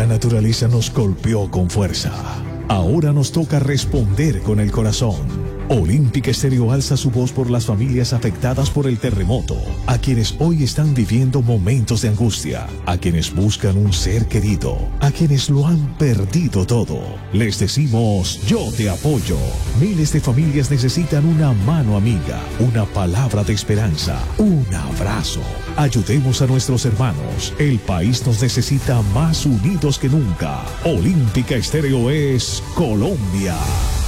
naturaleza nos golpeó con fuerza. Ahora nos toca responder con el corazón. Olímpica Estéreo alza su voz por las familias afectadas por el terremoto, a quienes hoy están viviendo momentos de angustia, a quienes buscan un ser querido, a quienes lo han perdido todo. Les decimos, yo te apoyo. Miles de familias necesitan una mano amiga, una palabra de esperanza, un abrazo. Ayudemos a nuestros hermanos. El país nos necesita más unidos que nunca. Olímpica Estéreo es Colombia.